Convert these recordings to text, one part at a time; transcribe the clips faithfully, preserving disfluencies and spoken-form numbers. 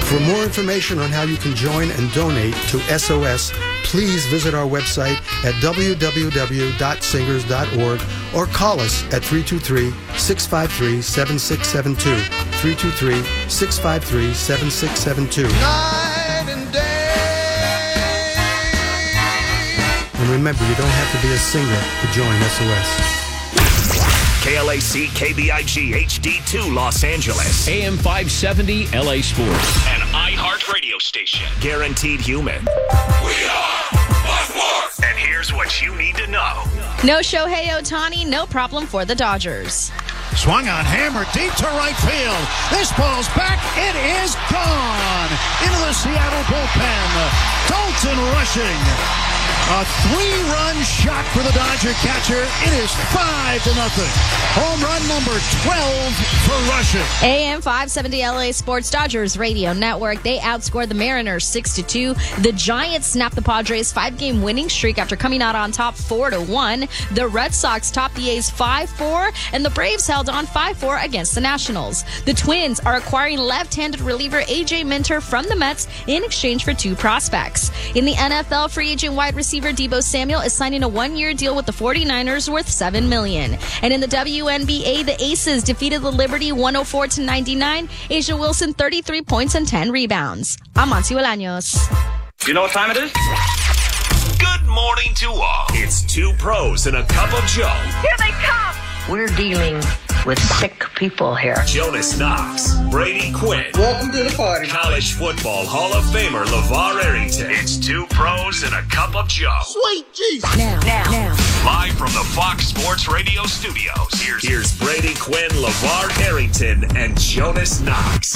For more information on how you can join and donate to S O S, please visit our website at w w w dot singers dot org or call us at three two three, six five three, seven six seven two, three two three, six five three, seven six seven two. Night and day. And remember, you don't have to be a singer to join S O S. K L A C K B I G H D two Los Angeles. A M five seventy L A Sports. An iHeart radio station. Guaranteed human. We are by force. And here's what you need to know. No Shohei Ohtani, no problem for the Dodgers. Swung on, hammer deep to right field. This ball's back. It is gone into the Seattle bullpen. Dalton rushing. A three-run shot for the Dodger catcher. It is five to nothing. Home run number twelve for rushing. A M five seventy L A Sports Dodgers Radio Network. They outscored the Mariners six to two. The Giants snapped the Padres' five-game winning streak after coming out on top four to one. The Red Sox topped the A's five four, and the Braves held on five four against the Nationals. The Twins are acquiring left-handed reliever A J Minter from the Mets in exchange for two prospects. In the N F L, free agent wide receiver Deebo Samuel is signing a one-year deal with the forty-niners worth seven million dollars. And in the W N B A, the Aces defeated the Liberty one oh four to ninety-nine. Asia Wilson, thirty-three points and ten rebounds. I'm Monty Bolaños. You know what time it is? Good morning to all. It's two pros and a cup of Joe. Here they come. We're dealing with sick people here. Jonas Knox, Brady Quinn. Welcome to the party. College football Hall of Famer LeVar Arrington. It's two pros and a cup of Joe. Sweet Jesus. Now, now, now. Live from the Fox Sports Radio studios. Here's, here's Brady Quinn, LeVar Arrington, and Jonas Knox.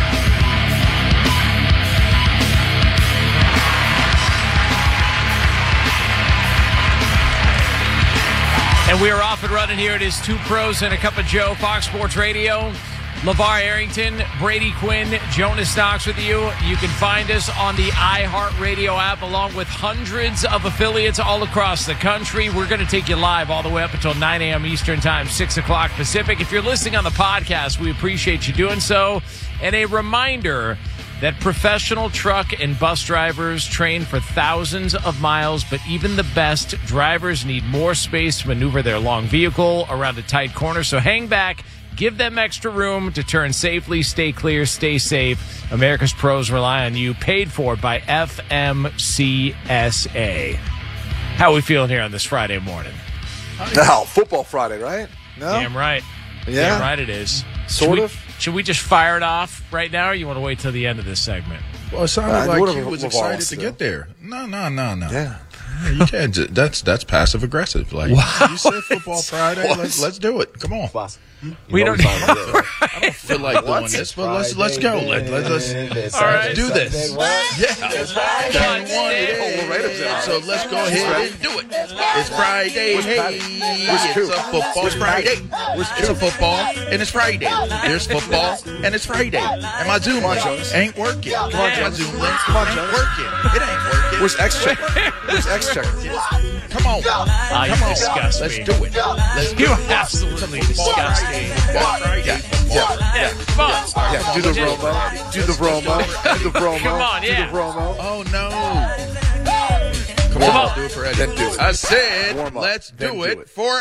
And we are off and running here. It is Two Pros and a Cup of Joe, Fox Sports Radio. LeVar Arrington, Brady Quinn, Jonas Knox with you. You can find us on the iHeartRadio app along with hundreds of affiliates all across the country. We're going to take you live all the way up until nine a.m. Eastern Time, six o'clock Pacific. If you're listening on the podcast, we appreciate you doing so. And a reminder that professional truck and bus drivers train for thousands of miles, but even the best drivers need more space to maneuver their long vehicle around a tight corner. So hang back, give them extra room to turn safely, stay clear, stay safe. America's pros rely on you, paid for by F M C S A. How are we feeling here on this Friday morning? No, football Friday, right? No? Damn right. Yeah. Damn right it is. Sort should of. We, should we just fire it off right now, or you want to wait till the end of this segment? Well, it sounded Uh, like whatever he was LeVar excited wants to to get there. No, no, no, no. Yeah. Yeah, you can't. ju- That's that's passive aggressive. Like you said, football Friday. What? Let's let's do it. Come on. We don't. I don't feel like doing this, but let's let's go. Let, let, let's let's All right. do this. Yeah, It's Turn one it Oh, we'll write it is. down. So let's go ahead and do it. It's Friday. Hey, it's two? a football Friday. It's a football and it's Friday. There's football and it's Friday. And my Zoom link ain't working. Come on, my Jonas. Zoom link Come on, ain't Jonas. working. It ain't working. Where's X checker? Where's X checker? Come on. Ah, you Come on. disgust Let's me. do it. Let's do You it. absolutely disgust me. Football Friday. Yeah. Yeah, come on. Yeah, do the Romo. Do the Romo. Do the Romo. Come on, yeah. Do the Romo. Oh no. Come on, I'll do it for Eddie. Then do it. I said, Warm up. let's Then do do it, it. for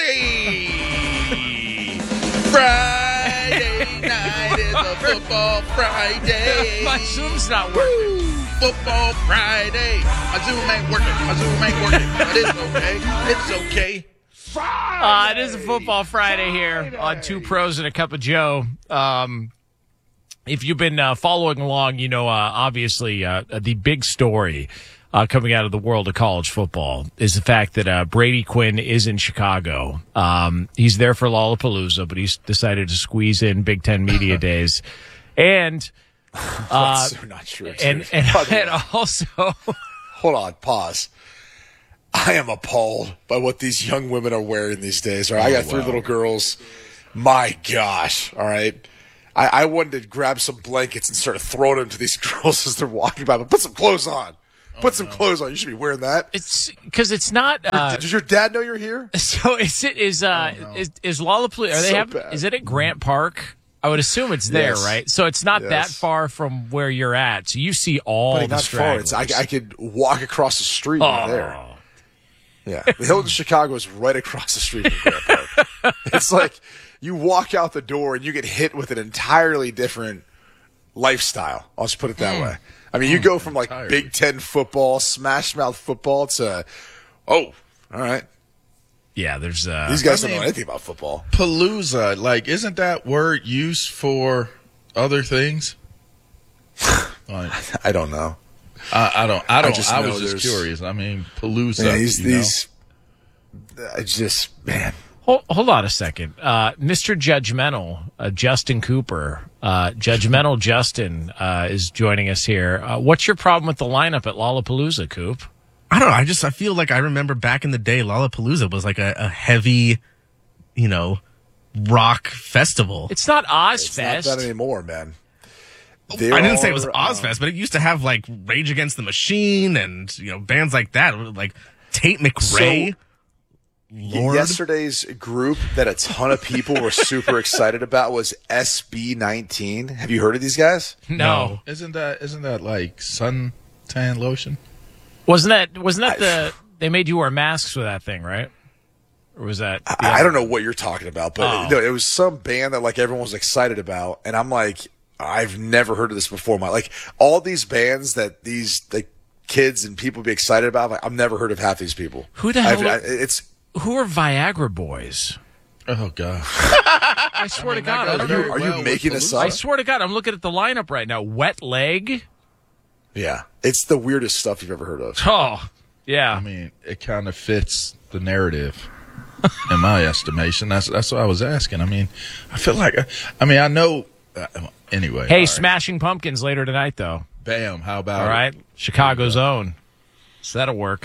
Eddie. Friday night is a football Friday. My Zoom's not working. Football Friday. My Zoom ain't working. My Zoom ain't working. But it's okay. It's okay. Uh, it is a football Friday here on Two Pros and a Cup of Joe. Um, if you've been uh, following along, you know, uh, obviously uh, the big story uh, coming out of the world of college football is the fact that uh, Brady Quinn is in Chicago. Um, he's there for Lollapalooza, but he's decided to squeeze in Big Ten Media Days. And uh, That's so not true. and, and, By the and way, also... hold on, pause. I am appalled by what these young women are wearing these days. All right, I got three wow. little girls. My gosh, all right. I, I wanted to grab some blankets and start throwing them to these girls as they're walking by. But put some clothes on. Put some clothes on. You should be wearing that. It's because it's not. Uh, Does your dad know you're here? So is it is uh Oh, no. is is Lollapalooza? Are they So have? bad. Is it at Grant Park? I would assume it's there, Yes. right? So it's not Yes. that far from where you're at. So you see all Buddy, the not far. It's, I, stragglers. I could walk across the street Oh. from there. Yeah, the Hilton Chicago is right across the street from Grant Park. It's like you walk out the door and you get hit with an entirely different lifestyle. I'll just put it that Mm. way. I mean, you go from like entirely. Big Ten football, smash mouth football to, oh, all right. Yeah, there's uh, These guys I don't know mean- anything about football. Palooza, like, isn't that word used for other things? Like, I don't know. I, I don't. I don't. I, just know was just there's- curious. I mean, Palooza. Man, these, you know? these, I just, man. Hold, hold on a second. Uh, Mister Judgmental, uh, Justin Cooper, uh, Judgmental Justin uh, is joining us here. Uh, what's your problem with the lineup at Lollapalooza, Coop? I don't know. I just I feel like I remember back in the day, Lollapalooza was like a, a heavy, you know, rock festival. It's not It's Ozfest. not that anymore, man. I didn't say it was There are, Ozfest, but it used to have like Rage Against the Machine and you know bands like that, like Tate McRae. So- Lord. Yesterday's group that a ton of people were super excited about was S B nineteen. Have you heard of these guys? no. Isn't that isn't that like suntan lotion? Wasn't that wasn't that the they made you wear masks with that thing, right? Or was that the I, I other- don't know what you're talking about, but Oh. no, it was some band that like everyone was excited about, and I'm like, I've never heard of this before. My like all these bands that these like kids and people be excited about. Like, I've never heard of half these people. Who the hell I've- are- I- it's Who are Viagra boys? Oh God! I swear to God, I goes don't very know. are you well with making this Palooza. I up? swear to God, I'm looking at the lineup right now. Wet Leg. Yeah, it's the weirdest stuff you've ever heard of. Oh, yeah. I mean, it kind of fits the narrative, in my estimation. That's that's what I was asking. I mean, I feel like, I mean, I know. Uh, anyway, Hey, all right. Smashing Pumpkins later tonight, though. Bam! How about All right, Chicago's own. So that'll work.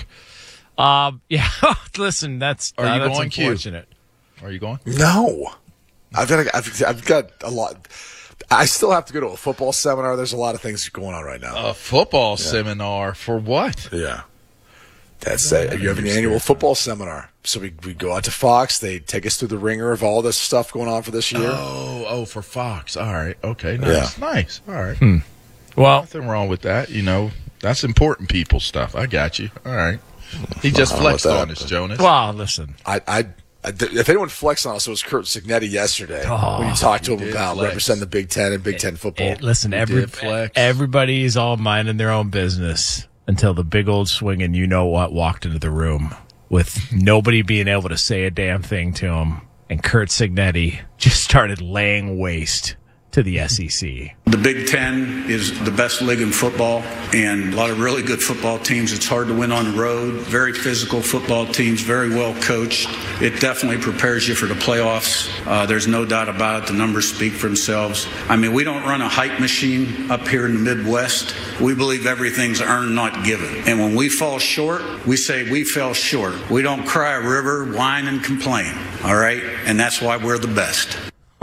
Um, yeah. Listen, that's Are uh, you that's going, Q? unfortunate. It? Are you going? No, I've got a, I've, I've got a lot. I still have to go to a football seminar. There's a lot of things going on right now. A football seminar for what? Yeah. That's it. You have an annual football seminar. So we, we go out to Fox. They take us through the ringer of all this stuff going on for this year. Oh, oh, for Fox. All right. Okay. Nice. Yeah. Nice. All right. Hmm. Well, Nothing wrong with that. You know, that's important people stuff. I got you. All right. He just I don't know flexed about on that, us, but- Jonas. well, listen. I, I, I, if anyone flexed on us, it was Kurt Signetti yesterday Oh, when you talked to he him did about flex. representing the Big Ten and Big Ten football. Hey, listen, every, did flex. everybody's all minding their own business until the big old swinging you know what walked into the room with nobody being able to say a damn thing to him. And Kurt Signetti just started laying waste to the S E C. The Big Ten is the best league in football, and a lot of really good football teams. It's hard to win on the road. Very physical football teams, very well coached. It definitely prepares you for the playoffs. Uh, there's no doubt about it. The numbers speak for themselves. I mean, we don't run a hype machine up here in the Midwest. We believe everything's earned, not given. And when we fall short, we say we fell short. We don't cry a river, whine, and complain. All right? And that's why we're the best.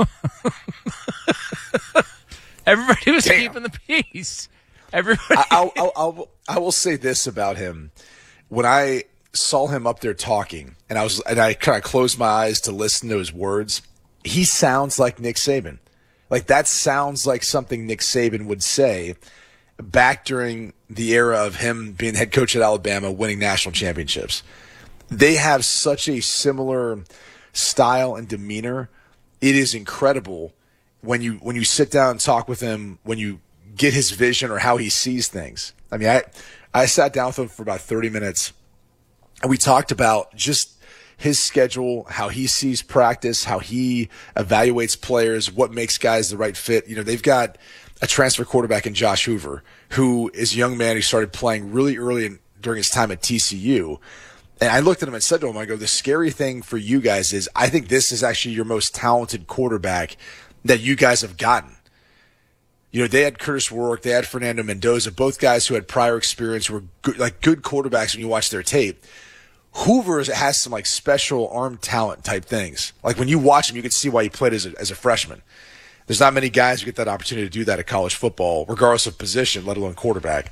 Everybody was Damn. keeping the peace. Everybody. I, I'll, I'll, I'll, I will say this about him. When I saw him up there talking, and I was, and I kind of closed my eyes to listen to his words, he sounds like Nick Saban. Like that sounds like something Nick Saban would say back during the era of him being head coach at Alabama, winning national championships. They have such a similar style and demeanor. It is incredible when you when you sit down and talk with him, when you get his vision or how he sees things. I mean, I I sat down with him for about thirty minutes, and we talked about just his schedule, how he sees practice, how he evaluates players, what makes guys the right fit. You know, they've got a transfer quarterback in Josh Hoover, who is a young man who started playing really early in, during his time at T C U. And I looked at him and said to him, I go, the scary thing for you guys is I think this is actually your most talented quarterback that you guys have gotten. You know, they had Curtis Warwick, they had Fernando Mendoza, both guys who had prior experience, who were good, like good quarterbacks when you watch their tape. Hoover is- has some like special arm talent type things. Like when you watch him, you can see why he played as a, as a freshman. There's not many guys who get that opportunity to do that at college football, regardless of position, let alone quarterback.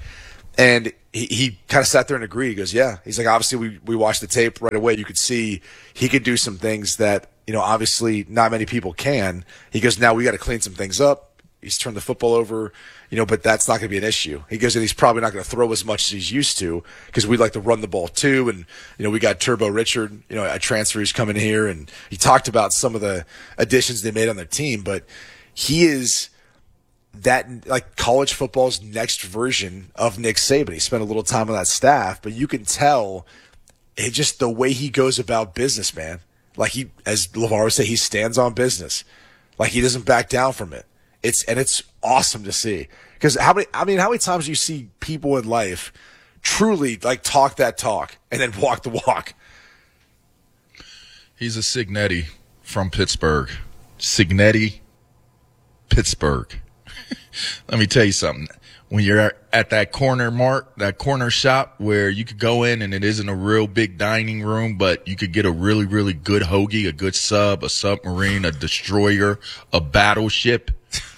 And he, he kind of sat there and agreed. He goes, yeah. He's like, obviously, we, we watched the tape right away. You could see he could do some things that, you know, obviously not many people can. He goes, now we got to clean some things up. He's turned the football over, you know, but that's not going to be an issue. He goes, and he's probably not going to throw as much as he's used to because we like to run the ball too. And, you know, we got Turbo Richard, you know, a transfer who's coming here. And he talked about some of the additions they made on their team, but he is that like college football's next version of Nick Saban. He spent a little time on that staff, but you can tell it just the way he goes about business, man. Like he, as LeVar would say, he stands on business. Like he doesn't back down from it. It's, and it's awesome to see. Because how many, I mean, how many times do you see people in life truly like talk that talk and then walk the walk? He's a Cignetti from Pittsburgh. Cignetti, Pittsburgh. Let me tell you something. When you're at that corner mark, that corner shop where you could go in and it isn't a real big dining room, but you could get a really, really good hoagie, a good sub, a submarine, a destroyer, a battleship.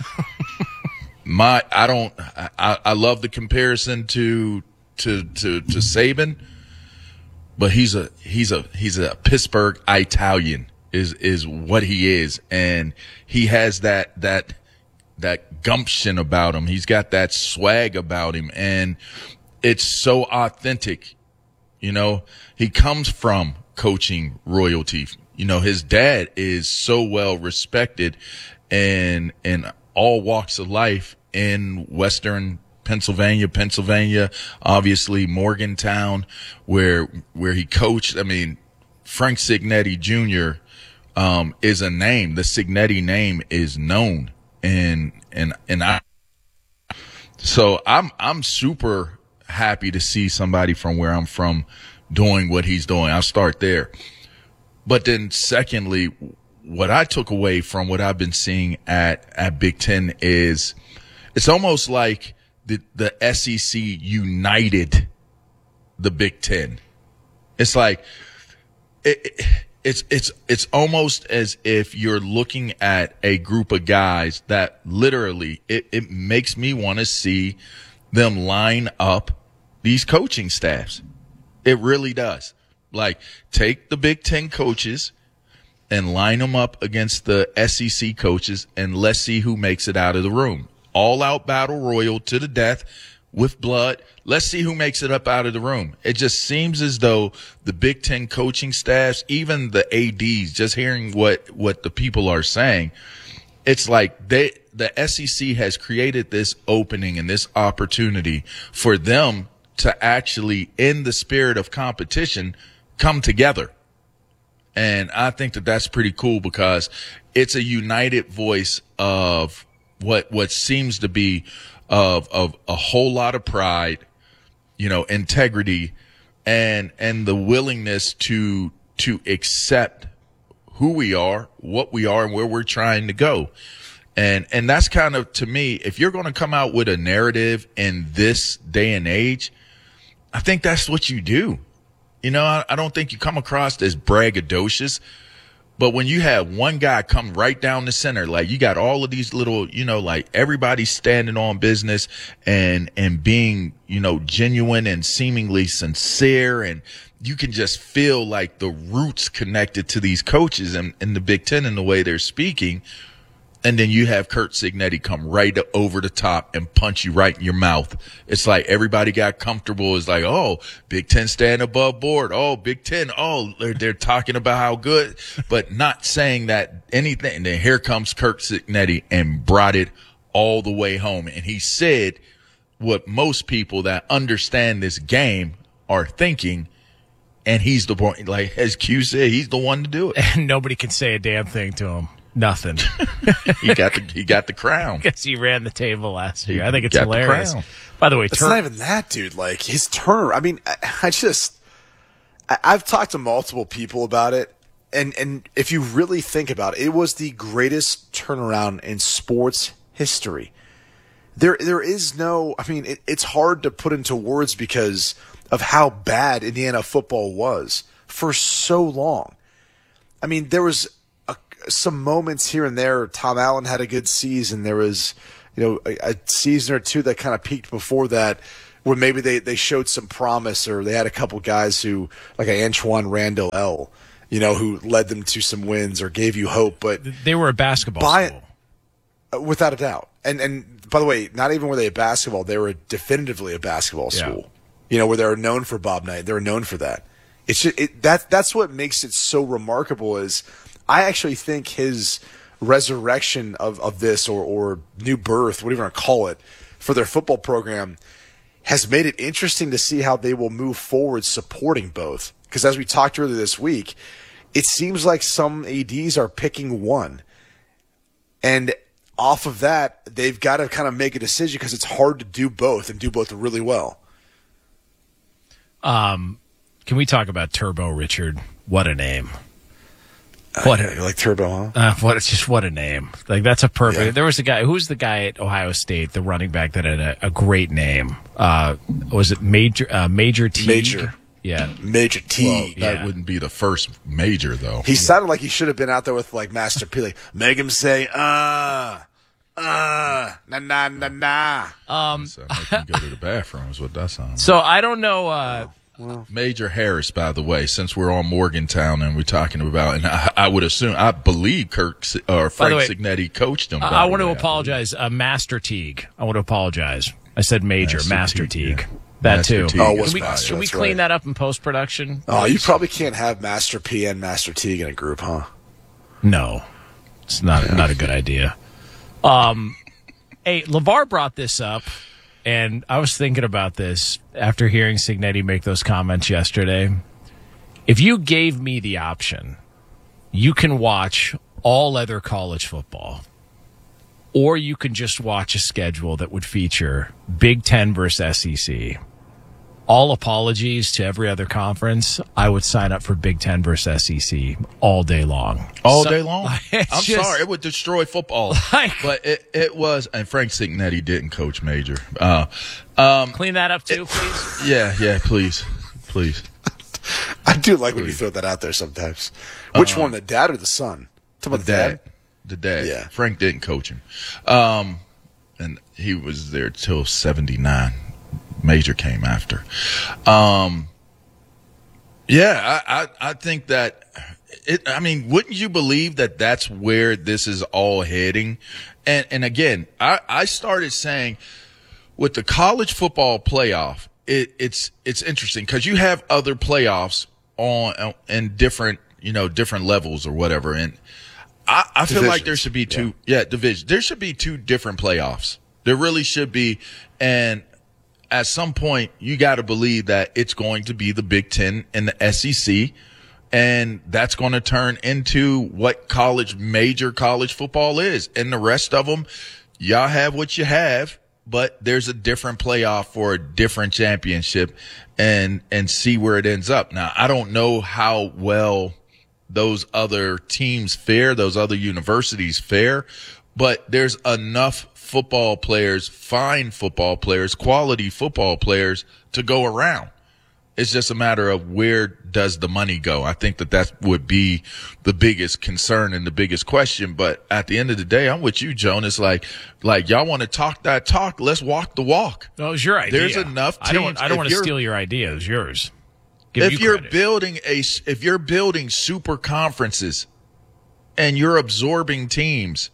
My, I don't, I, I love the comparison to, to, to, to Saban, but he's a, he's a, he's a Pittsburgh Italian is, is what he is. And he has that, that, that gumption about him. He's got that swag about him, and it's so authentic. You know, he comes from coaching royalty. You know, his dad is so well respected in in all walks of life in Western Pennsylvania, Pennsylvania, obviously Morgantown, where where he coached. I mean, Frank Cignetti Junior um, is a name. The Cignetti name is known. And, and, and I, so I'm, I'm super happy to see somebody from where I'm from doing what he's doing. I'll start there. But then secondly, what I took away from what I've been seeing at, at Big Ten is it's almost like the, the S E C united the Big Ten. It's like, it, it It's, it's, it's almost as if you're looking at a group of guys that literally it, it makes me want to see them line up these coaching staffs. It really does. Like take the Big Ten coaches and line them up against the S E C coaches and let's see who makes it out of the room. All out battle royal to the death with blood. Let's see who makes it up out of the room. It just seems as though the Big Ten coaching staffs, even the A Ds, just hearing what, what the people are saying, it's like they, the S E C has created this opening and this opportunity for them to actually, in the spirit of competition, come together. And I think that that's pretty cool because it's a united voice of what, what seems to be of, of a whole lot of pride, you know, integrity and, and the willingness to, to accept who we are, what we are, and where we're trying to go. And, and that's kind of, to me, if you're going to come out with a narrative in this day and age, I think that's what you do. You know, I, I don't think you come across as braggadocious, but when you have one guy come right down the center, like you got all of these little, you know, like everybody standing on business and, and being, you know, genuine and seemingly sincere. And you can just feel like the roots connected to these coaches and, and the Big Ten in the way they're speaking. And then you have Curt Cignetti come right over the top and punch you right in your mouth. It's like everybody got comfortable. It's like, oh, Big Ten stand above board. Oh, Big Ten. Oh, they're, they're talking about how good, but not saying that anything. And then here comes Curt Cignetti and brought it all the way home. And he said what most people that understand this game are thinking. And he's the point, like as Q said, he's the one to do it. And nobody can say a damn thing to him. Nothing. he got the he got the crown. Because he ran the table last year. He I think it's got hilarious. the crown. By the way, it's Tur- not even that, dude. Like his turn. I mean, I, I just I, I've talked to multiple people about it, and and if you really think about it, it was the greatest turnaround in sports history. There there is no. I mean, it, it's hard to put into words because of how bad Indiana football was for so long. I mean, there was some moments here and there. Tom Allen had a good season. There was, you know, a, a season or two that kind of peaked before that where maybe they, they showed some promise, or they had a couple guys who, like Antoine Randall L., you know, who led them to some wins or gave you hope. But they were a basketball by, school. Uh, without a doubt. And, and by the way, not even were they a basketball, they were definitively a basketball school. Yeah. You know, where they were known for Bob Knight. They were known for that. It's just, it, that that's what makes it so remarkable is I actually think his resurrection of, of this or, or new birth, whatever you want to call it, for their football program has made it interesting to see how they will move forward supporting both. Because as we talked earlier this week, it seems like some A Ds are picking one. And off of that, they've got to kind of make a decision because it's hard to do both and do both really well. Um, can we talk about Turbo Richard? What a name. What uh, a, you like Turbo, huh? Uh, what it's just what a name. Like that's a perfect. Yeah. There was a guy. Who's the guy at Ohio State, the running back that had a, a great name? Uh, was it Major uh, Major Teague? Major. Yeah, Major Teague. Well, that yeah. wouldn't be the first Major though. He sounded like he should have been out there with like Master P. Like, make him say, uh, uh, na na na na. Um, so make him go to the bathroom is what that sounds. So I don't know. Uh, Well, Major Harris, by the way, since we're on Morgantown and we're talking about, and I, I would assume, I believe Kirk or Frank way, Signetti coached him. I, I want to apologize, uh, Master Teague. I want to apologize. I said Major, Master, Master Teague. Teague. Yeah. That Master too. Teague. Oh, can we, Master, can we clean right. that up in post production? Oh, you probably can't have Master P and Master Teague in a group, huh? No, it's not yeah. not a good idea. Um, hey, LeVar brought this up. And I was thinking about this after hearing Signetti make those comments yesterday. If you gave me the option, you can watch all other college football, or you can just watch a schedule that would feature Big Ten versus S E C. All apologies to every other conference. I would sign up for Big Ten versus S E C all day long. All so, day long? I'm just, sorry. It would destroy football. Like, but it, it was, and Frank Signetti didn't coach Major. Uh, um, clean that up too, it, please. Yeah, yeah, please. Please. I do like when you throw that out there sometimes. Which uh, one, the dad or the son? The dad. dad. The dad. Yeah. Frank didn't coach him. Um, and he was there till seventy-nine. Major came after. Um, yeah, I, I, I think that it, I mean, wouldn't you believe that that's where this is all heading? And, and again, I, I started saying with the college football playoff, it, it's, it's interesting because you have other playoffs on, in different, you know, different levels or whatever. And I, I feel like there should be two, yeah, yeah divisions. There should be two different playoffs. There really should be. And, at some point, you got to believe that it's going to be the Big Ten and the S E C, and that's going to turn into what college, major college football is. And the rest of them, y'all have what you have, but there's a different playoff for a different championship, and and see where it ends up. Now, I don't know how well those other teams fare, those other universities fare, but there's enough football players, fine football players, quality football players to go around. It's just a matter of where does the money go. I think that that would be the biggest concern and the biggest question. But at the end of the day, I'm with you, Jonas. Like, like y'all want to talk that talk. Let's walk the walk. No, it's your idea. There's enough teams. I don't, I don't want to steal your idea. It's yours. Give if you you're credit. building a, if you're building super conferences and you're absorbing teams,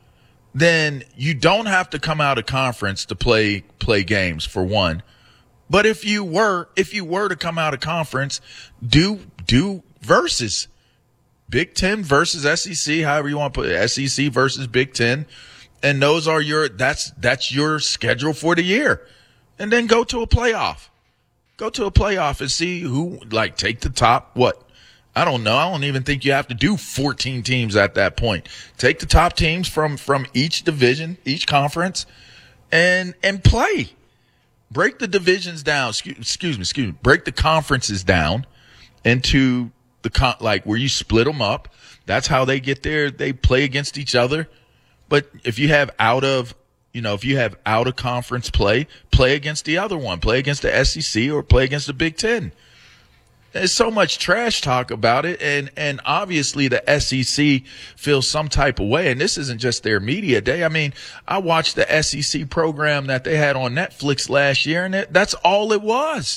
then you don't have to come out of conference to play play games, for one. But if you were if you were to come out of conference, do do versus Big Ten versus S E C, however you want to put it, S E C versus Big Ten, and those are your that's that's your schedule for the year, and then go to a playoff, go to a playoff and see who like take the top what. I don't know. I don't even think you have to do fourteen teams at that point. Take the top teams from, from each division, each conference, and and play. Break the divisions down. Excuse, excuse me. Excuse me. Break the conferences down into the con- like where you split them up. That's how they get there. They play against each other. But if you have out of you know if you have out of conference play, play against the other one. Play against the S E C or play against the Big Ten. There's so much trash talk about it, and, and obviously the S E C feels some type of way, and this isn't just their media day. I mean, I watched the S E C program that they had on Netflix last year, and it, that's all it was.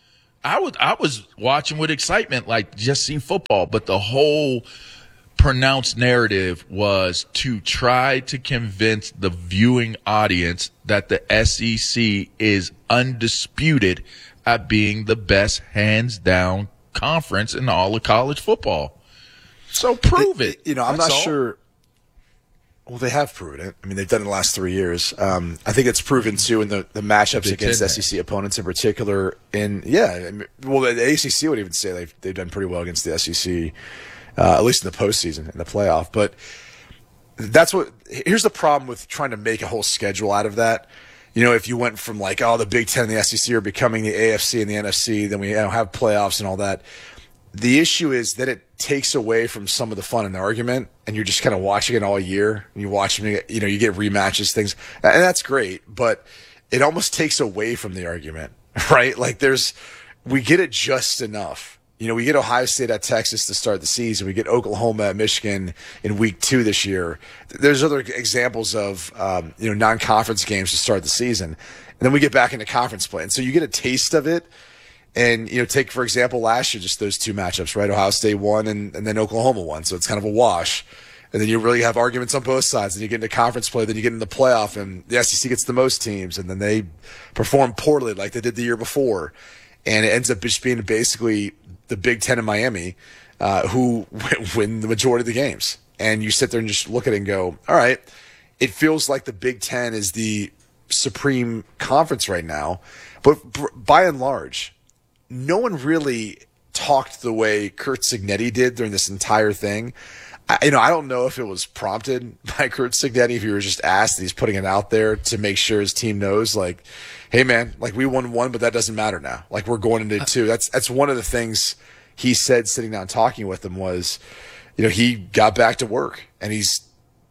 I was, I was watching with excitement, like just see football, but the whole pronounced narrative was to try to convince the viewing audience that the S E C is undisputed at being the best hands-down conference in all of college football. So prove it. it you know, I'm That's not all. sure. Well, they have proven it. I mean, they've done it in the last three years. Um, I think it's proven, too, in the, the matchups Big against Ten, S E C opponents in particular. In Yeah, I mean, well, the A C C would even say they've, they've done pretty well against the S E C, uh, at least in the postseason, in the playoff. But that's what – here's the problem with trying to make a whole schedule out of that. You know, if you went from like, oh, the Big Ten and the S E C are becoming the A F C and the N F C, then we you know, have playoffs and all that. The issue is that it takes away from some of the fun in the argument, and you're just kind of watching it all year. And you watch them, you know, you get rematches, things, and that's great, but it almost takes away from the argument, right? Like there's, we get it just enough. You know, we get Ohio State at Texas to start the season. We get Oklahoma at Michigan in week two this year. There's other examples of, um, you know, non-conference games to start the season. And then we get back into conference play. And so you get a taste of it. And, you know, take, for example, last year, just those two matchups, right? Ohio State won and, and then Oklahoma won. So it's kind of a wash. And then you really have arguments on both sides. Then you get into conference play. Then you get into the playoff. And the S E C gets the most teams. And then they perform poorly like they did the year before. And it ends up just being basically the Big Ten in Miami, uh, who win the majority of the games. And you sit there and just look at it and go, all right, it feels like the Big Ten is the supreme conference right now. But by and large, no one really talked the way Curt Cignetti did during this entire thing. I, you know, I don't know if it was prompted by Curt Cignetti, if he was just asked, and he's putting it out there to make sure his team knows, like, hey man, like we won one, but that doesn't matter now. Like we're going into two. That's that's one of the things he said sitting down talking with him was, you know, he got back to work and he's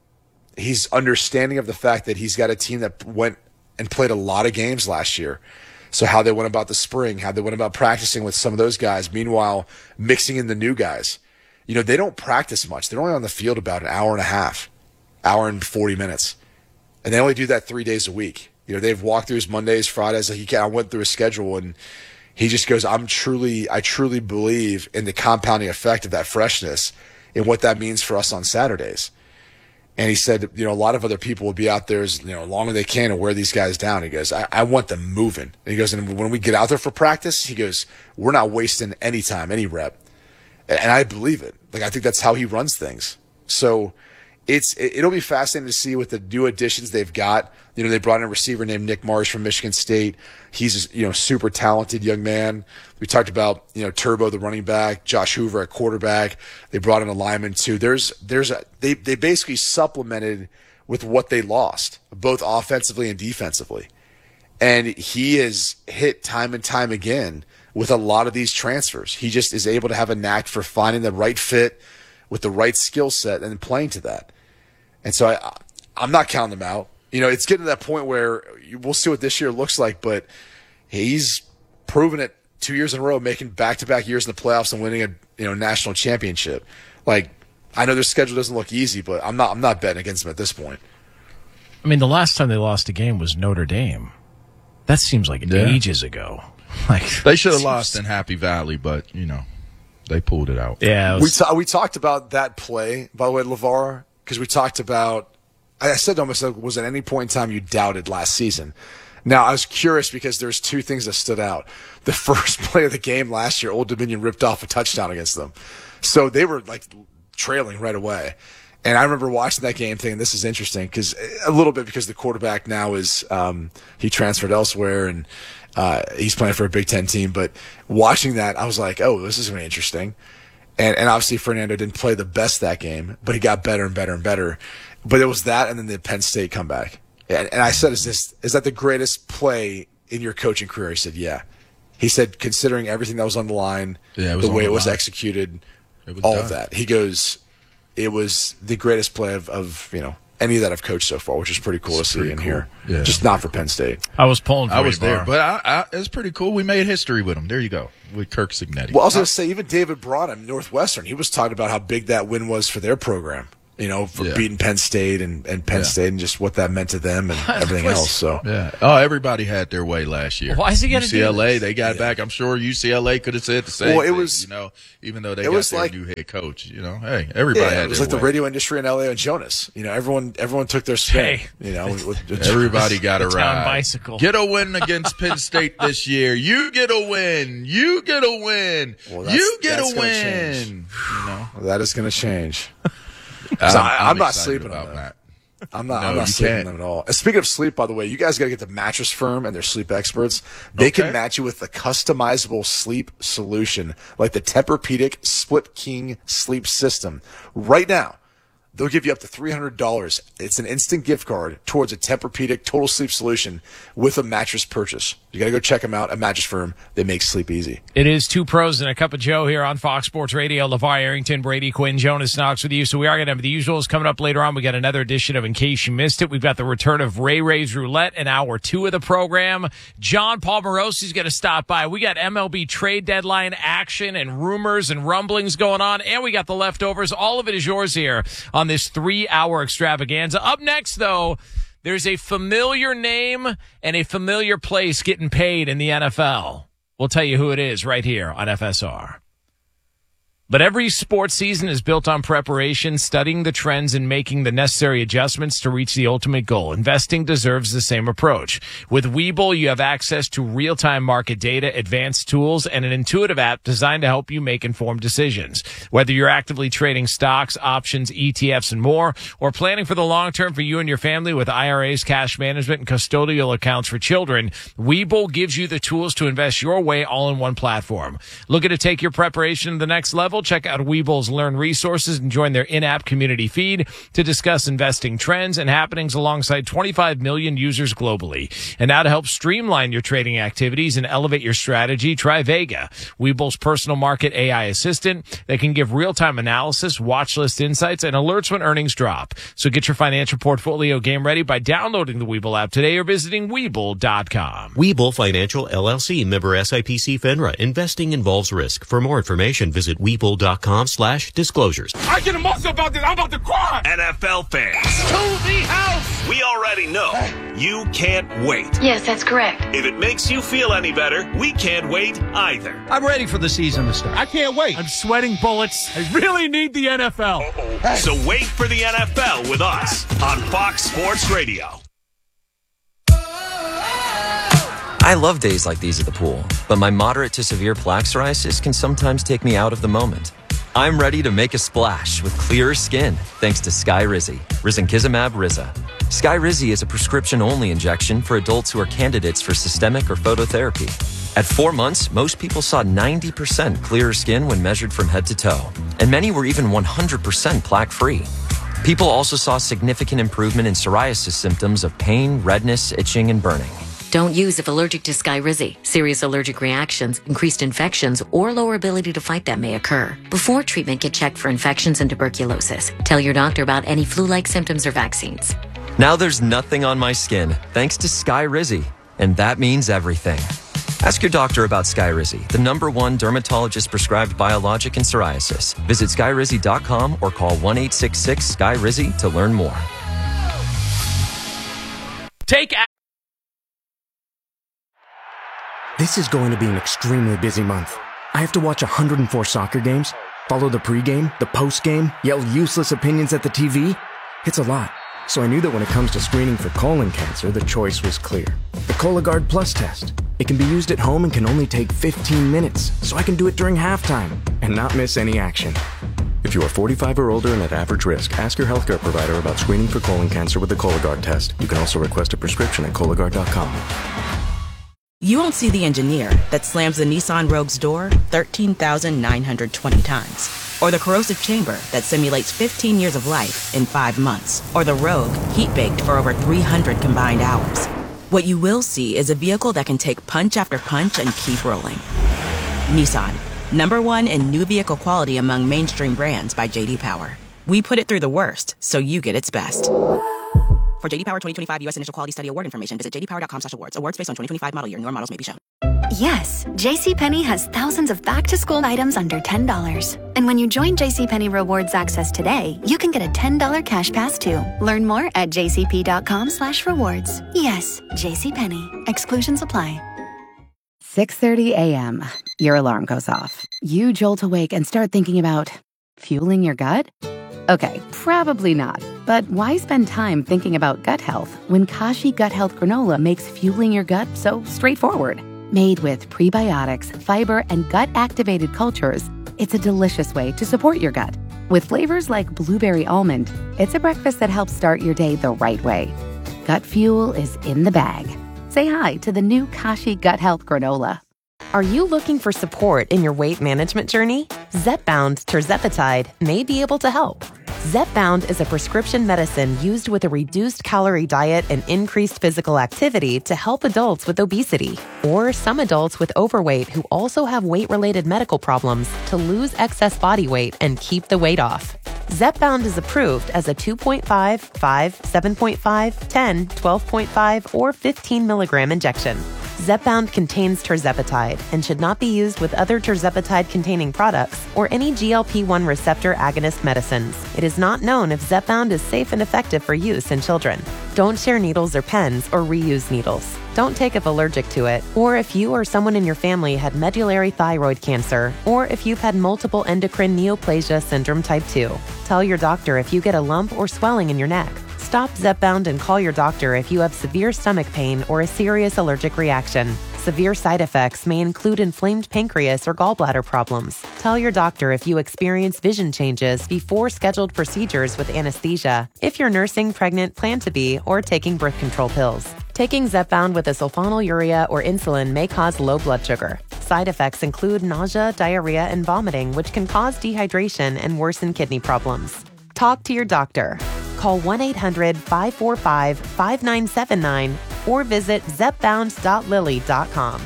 he's understanding of the fact that he's got a team that went and played a lot of games last year. So how they went about the spring, how they went about practicing with some of those guys, meanwhile mixing in the new guys. You know, they don't practice much. They're only on the field about an hour and a half, hour and forty minutes. And they only do that three days a week. You know, they've walked through his Mondays, Fridays. Like he, I went through his schedule, and he just goes, I'm truly, I truly believe in the compounding effect of that freshness and what that means for us on Saturdays. And he said, you know, a lot of other people will be out there as, you know, long as they can and wear these guys down. He goes, I, I want them moving. And he goes, and when we get out there for practice, he goes, we're not wasting any time, any rep. And I believe it. Like, I think that's how he runs things. So it's, it'll be fascinating to see with the new additions they've got. You know, they brought in a receiver named Nick Marsh from Michigan State. He's, you know, super talented young man. We talked about, you know, Turbo, the running back, Josh Hoover at quarterback. They brought in a lineman too. There's, there's a, they, they basically supplemented with what they lost, both offensively and defensively. And he is hit time and time again with a lot of these transfers. He just is able to have a knack for finding the right fit with the right skill set and playing to that. And so I, I'm not counting them out. You know, it's getting to that point where we'll see what this year looks like, but he's proven it two years in a row, making back-to-back years in the playoffs and winning a you know national championship. Like, I know their schedule doesn't look easy, but I'm not I'm not betting against them at this point. I mean, the last time they lost a game was Notre Dame. That seems like yeah. ages ago. Like they should have lost in Happy Valley, but you know they pulled it out. Yeah, it was... we ta- we talked about that play, by the way, LeVar, because we talked about. I said to almost was at any point in time you doubted last season. Now I was curious because there's two things that stood out. The first play of the game last year, Old Dominion ripped off a touchdown against them, so they were like trailing right away. And I remember watching that game thinking, this is interesting because a little bit because the quarterback now is um, he transferred elsewhere and uh, he's playing for a Big Ten team. But watching that, I was like, oh, this is really interesting. And and obviously Fernando didn't play the best that game, but he got better and better and better. But it was that and then the Penn State comeback. And, and I said, is this is that the greatest play in your coaching career? He said, yeah. He said, considering everything that was on the line, yeah, the way the it was line. executed, it was all done. of that. He goes, it was the greatest play of, of you know any that I've coached so far, which is pretty cool It's to see in cool. here. Yeah. Just not for Penn State. I was pulling for I you, was there, Bar. but I, I, it's pretty cool. We made history with him. There you go, with Kirk Cignetti. Well, I was going to say, even David Braun at Northwestern, he was talking about how big that win was for their program. You know, for Yeah. beating Penn State and, and Penn Yeah. State and just what that meant to them and everything else. So Yeah. Oh, everybody had their way last year. Why is he gonna do U C L A, this? they got back. I'm sure U C L A could have said the same Well, it thing, was- you know, even though they it got was their like- new head coach. You know, hey, everybody yeah, had it was their like the way. radio industry in L A and Jonas. You know, everyone everyone took their spin. Hey. You know, with, with, Everybody got a The town ride. bicycle. Get a win against Penn State this year. You get a win. You get a win. Well, that's- you get that's a gonna win. change. You know, that is going to change. I'm, So I, I'm not excited sleeping about on that. I'm not. No, I'm not you sleeping can't. on them at all. And speaking of sleep, by the way, you guys got to get the Mattress Firm and their sleep experts. They Okay. can match you with a customizable sleep solution like the Tempur-Pedic Split King Sleep System. Right now, they'll give you up to three hundred dollars. It's an instant gift card towards a Tempur-Pedic total sleep solution with a mattress purchase. You got to go check them out at Mattress Firm. They make sleep easy. It is Two Pros and a Cup of Joe here on Fox Sports Radio. LeVar Arrington, Brady Quinn, Jonas Knox with you. So we are going to have the usuals coming up later on. We got another edition of In Case You Missed It. We've got the return of Ray Ray's Roulette in hour two of the program. John Paul Morosi's going to stop by. We got M L B trade deadline action and rumors and rumblings going on. And we got the leftovers. All of it is yours here on this three-hour extravaganza. Up next, though, there's a familiar name and a familiar place getting paid in the N F L. We'll tell you who it is right here on F S R. But every sports season is built on preparation, studying the trends, and making the necessary adjustments to reach the ultimate goal. Investing deserves the same approach. With Webull, you have access to real-time market data, advanced tools, and an intuitive app designed to help you make informed decisions. Whether you're actively trading stocks, options, E T Fs, and more, or planning for the long term for you and your family with I R As, cash management, and custodial accounts for children, Webull gives you the tools to invest your way all in one platform. Looking to take your preparation to the next level? Check out Webull's Learn Resources and join their in-app community feed to discuss investing trends and happenings alongside twenty-five million users globally. And now to help streamline your trading activities and elevate your strategy, try Vega, Webull's personal market A I assistant that can give real-time analysis, watch list insights, and alerts when earnings drop. So get your financial portfolio game ready by downloading the Webull app today or visiting Webull dot com. Webull Financial L L C, member S I P C FINRA. Investing involves risk. For more information, visit Webull dot com slash disclosures. I get emotional about this. I'm about to cry. N F L fans. To the house. We already know you can't wait. Yes, that's correct. If it makes you feel any better, we can't wait either. I'm ready for the season to start. I can't wait. I'm sweating bullets. I really need the N F L. Hey. So wait for the N F L with us on Fox Sports Radio. I love days like these at the pool, but my moderate to severe plaque psoriasis can sometimes take me out of the moment. I'm ready to make a splash with clearer skin thanks to Skyrizi, Risankizumab Riza. Skyrizi is a prescription-only injection for adults who are candidates for systemic or phototherapy. At four months, most people saw ninety percent clearer skin when measured from head to toe, and many were even one hundred percent plaque-free. People also saw significant improvement in psoriasis symptoms of pain, redness, itching, and burning. Don't use if allergic to Skyrizi. Serious allergic reactions, increased infections, or lower ability to fight them may occur. Before treatment, get checked for infections and tuberculosis. Tell your doctor about any flu-like symptoms or vaccines. Now there's nothing on my skin thanks to Skyrizi, and that means everything. Ask your doctor about Skyrizi, the number one dermatologist-prescribed biologic in psoriasis. Visit Skyrizi dot com or call one eight six six S K Y R I Z Y to learn more. Take a- This is going to be an extremely busy month. I have to watch one hundred four soccer games, follow the pregame, the postgame, yell useless opinions at the T V. It's a lot. So I knew that when it comes to screening for colon cancer, the choice was clear. The Cologuard Plus test. It can be used at home and can only take fifteen minutes, so I can do it during halftime and not miss any action. If you are forty-five or older and at average risk, ask your healthcare provider about screening for colon cancer with the Cologuard test. You can also request a prescription at Cologuard dot com. You won't see the engineer that slams the Nissan Rogue's door thirteen thousand nine hundred twenty times. Or the corrosive chamber that simulates fifteen years of life in five months. Or the Rogue heat-baked for over three hundred combined hours. What you will see is a vehicle that can take punch after punch and keep rolling. Nissan, number one in new vehicle quality among mainstream brands by J D Power. We put it through the worst, so you get its best. For J D Power twenty twenty-five U S Initial Quality Study Award information, visit j d power dot com slash awards. Awards based on twenty twenty-five model year. Newer models may be shown. Yes, JCPenney has thousands of back-to-school items under ten dollars. And when you join JCPenney Rewards Access today, you can get a ten dollars cash pass too. Learn more at j c p dot com slash rewards. Yes, JCPenney. Exclusions apply. six thirty a.m. Your alarm goes off. You jolt awake and start thinking about fueling your gut? Okay, probably not. But why spend time thinking about gut health when Kashi Gut Health Granola makes fueling your gut so straightforward? Made with prebiotics, fiber, and gut-activated cultures, it's a delicious way to support your gut. With flavors like blueberry almond, it's a breakfast that helps start your day the right way. Gut fuel is in the bag. Say hi to the new Kashi Gut Health Granola. Are you looking for support in your weight management journey? Zepbound Tirzepatide may be able to help. Zepbound is a prescription medicine used with a reduced calorie diet and increased physical activity to help adults with obesity or some adults with overweight who also have weight-related medical problems to lose excess body weight and keep the weight off. Zepbound is approved as a two point five, five, seven point five, ten, twelve point five, or fifteen milligram injection. Zepbound contains tirzepatide and should not be used with other tirzepatide-containing products or any G L P one receptor agonist medicines. It is not known if Zepbound is safe and effective for use in children. Don't share needles or pens or reuse needles. Don't take if allergic to it, or if you or someone in your family had medullary thyroid cancer, or if you've had multiple endocrine neoplasia syndrome type two. Tell your doctor if you get a lump or swelling in your neck. Stop Zepbound and call your doctor if you have severe stomach pain or a serious allergic reaction. Severe side effects may include inflamed pancreas or gallbladder problems. Tell your doctor if you experience vision changes before scheduled procedures with anesthesia, if you're nursing, pregnant, plan to be, or taking birth control pills. Taking Zepbound with a sulfonylurea or insulin may cause low blood sugar. Side effects include nausea, diarrhea, and vomiting, which can cause dehydration and worsen kidney problems. Talk to your doctor. Call one eight hundred, five four five, five nine seven nine or visit zepbound dot lilly dot com.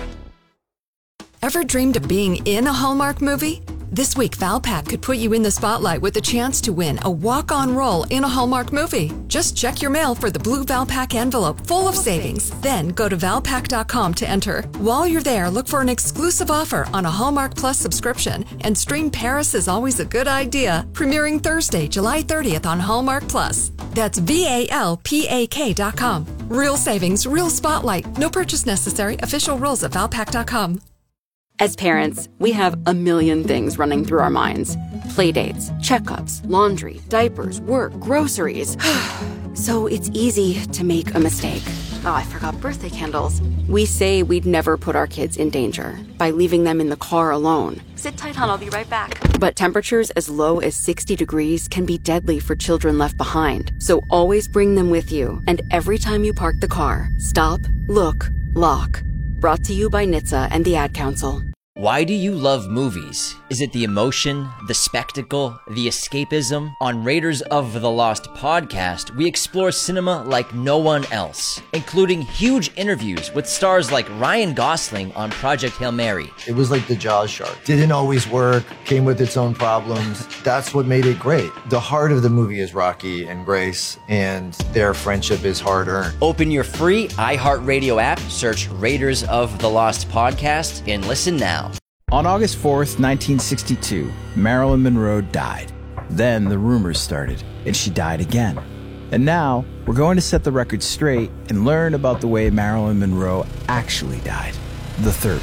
Ever dreamed of being in a Hallmark movie? This week, Valpak could put you in the spotlight with a chance to win a walk-on role in a Hallmark movie. Just check your mail for the blue Valpak envelope full of savings. Then go to valpak dot com to enter. While you're there, look for an exclusive offer on a Hallmark Plus subscription and stream Paris is Always a Good Idea, premiering Thursday, July thirtieth on Hallmark Plus. That's V A L P A K dot com. Real savings, real spotlight. No purchase necessary. Official rules at valpak dot com. As parents, we have a million things running through our minds. Playdates, checkups, laundry, diapers, work, groceries. So it's easy to make a mistake. Oh, I forgot birthday candles. We say we'd never put our kids in danger by leaving them in the car alone. Sit tight, hon, I'll be right back. But temperatures as low as sixty degrees can be deadly for children left behind. So always bring them with you. And every time you park the car, stop, look, lock. Brought to you by N H T S A and the Ad Council. Why do you love movies? Is it the emotion, the spectacle, the escapism? On Raiders of the Lost podcast, we explore cinema like no one else, including huge interviews with stars like Ryan Gosling on Project Hail Mary. It was like the Jaws shark. Didn't always work, came with its own problems. That's what made it great. The heart of the movie is Rocky and Grace, and their friendship is hard-earned. Open your free iHeartRadio app, search Raiders of the Lost podcast, and listen now. On August fourth, nineteen sixty-two, Marilyn Monroe died. Then the rumors started, and she died again. And now, we're going to set the record straight and learn about the way Marilyn Monroe actually died. The third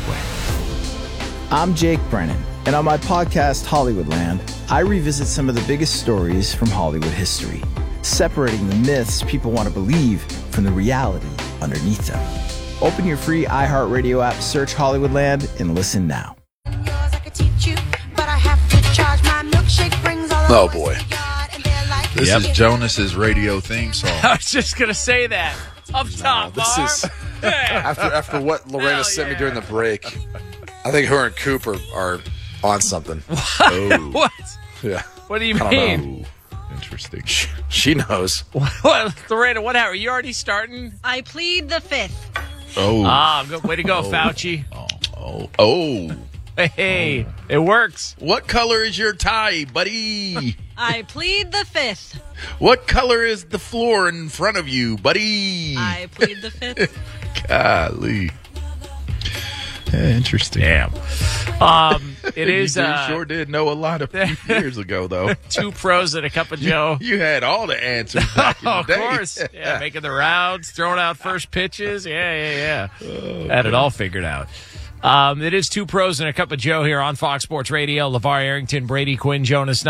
way. I'm Jake Brennan, and on my podcast, Hollywoodland, I revisit some of the biggest stories from Hollywood history, separating the myths people want to believe from the reality underneath them. Open your free iHeartRadio app, search Hollywoodland, and listen now. Oh boy. This Yep. is Jonas's radio theme song. I was just going to say that. Up top, This Barb. is after after what Lorena sent me during the break. I think her and Cooper are on something. Oh. What? Yeah. What do you I don't mean? know. Interesting. She, she knows. What, Lorena, what happened? Are you already starting? I plead the fifth. Oh. Ah, good way to go, Oh. Fauci. Oh. Oh. Hey, it works. What color is your tie, buddy? I plead the fifth. What color is the floor in front of you, buddy? I plead the fifth. Golly. Yeah, interesting. Damn. Um, it is. You Uh, sure did know a lot of years ago, though. Two pros and a cup of Joe. You, you had all the answers back in the Of day. course. Yeah, making the rounds, throwing out first pitches. Yeah, yeah, yeah. Oh, had it all figured out. Um, it is Two Pros and a Cup of Joe here on Fox Sports Radio. LeVar Arrington, Brady Quinn, Jonas